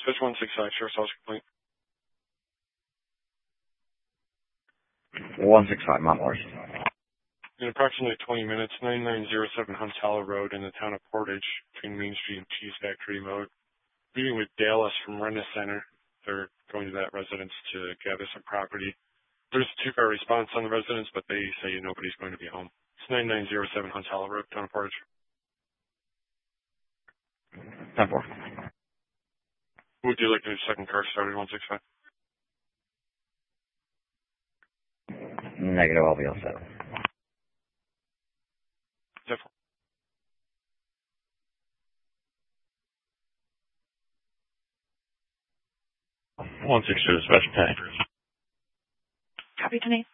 Dispatch 165, Sheriff's Office complaint. 165, Mount Morris. In approximately 20 minutes, 9907 Hunts Hollow Road in the town of Portage, between Main Street and Cheese Factory Mode. Meeting with Dallas from Rennes Center. They're going to that residence to gather some property. There's a two-car response on the residence, but they say nobody's going to be home. It's 9907 Hunts Hollow Road, town of Portage. 10-4. Would you like the second car started, 165? Negative, I'll be all set. 10-4. 162, Dispatch 10. Copy, Denise.